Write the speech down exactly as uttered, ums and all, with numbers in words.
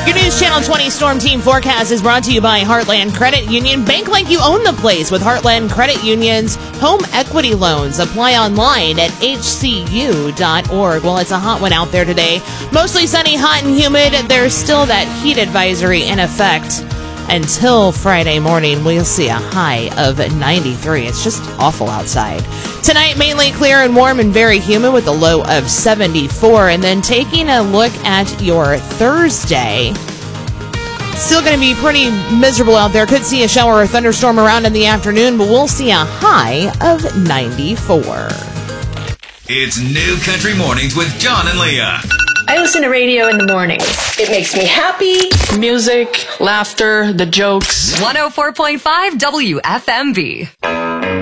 Your News Channel twenty Storm Team forecast is brought to you by Heartland Credit Union. Bank like you own the place with Heartland Credit Union's home equity loans. Apply online at h c u dot org. Well, it's a hot one out there today. Mostly sunny, hot, and humid. There's still that heat advisory in effect until Friday morning. We'll see a high of ninety-three. It's just awful outside. Tonight, mainly clear and warm and very humid with a low of seventy-four. And then taking a look at your Thursday, still going to be pretty miserable out there. Could see a shower or thunderstorm around in the afternoon, but we'll see a high of ninety-four. It's New Country Mornings with John and Leah. I listen to radio in the mornings. It makes me happy. Music, laughter, the jokes. one oh four point five W F M V.